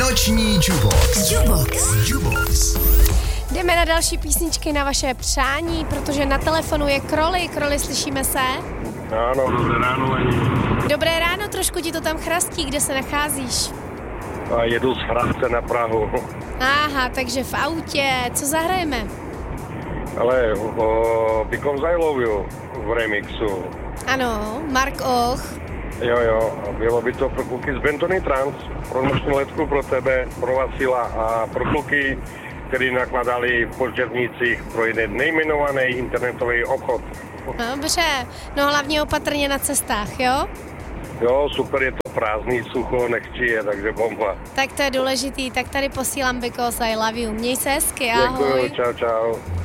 Noční Jubox. Jdeme na další písničky na vaše přání, protože na telefonu je Kroli. Kroli, slyšíme se? Ano, dobré ráno. Dobré ráno, trošku ti to tam chrastí, kde se nacházíš? A jedu z Hradce na Prahu. Aha, takže v autě. Co zahrajeme? Ale Because I Love You v remixu. Ano, Mark Och. Jo, bylo by to pro kluky z Bentony Trans, pro nočnou letku pro tebe, pro Vasila a pro kluky, kteří nakladali v Podžernících pro jeden nejmenovaný internetový obchod. Dobře, no hlavně opatrně na cestách, jo? Jo, super, je to prázdný, sucho, nechci je, takže bomba. Tak to je důležitý, tak tady posílám Because I Love You. Měj se hezky, ahoj. Děkuju, čau.